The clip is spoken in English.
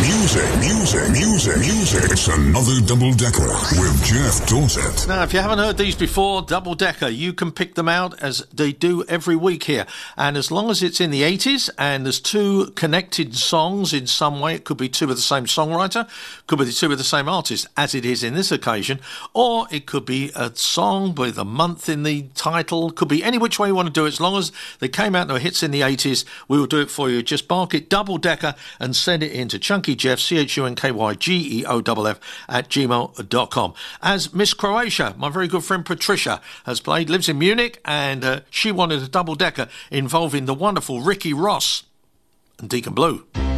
Music. It's another Double Decker with Jeff Dorset. Now, if you haven't heard these before, Double Decker, you can pick them out as they do every week here. And as long as it's in the 80s and there's two connected songs in some way, it could be two of the same songwriter, could be two of the same artist, as it is in this occasion, or it could be a song with a month in the title, could be any which way you want to do it. As long as they came out and were hits in the 80s, we will do it for you. Just mark it Double Decker and send it in to Chunky Jeff, ChunkyGeoff @gmail.com. As Miss Croatia, my very good friend Patricia, has played, lives in Munich, and she wanted a double decker involving the wonderful Ricky Ross and Deacon Blue.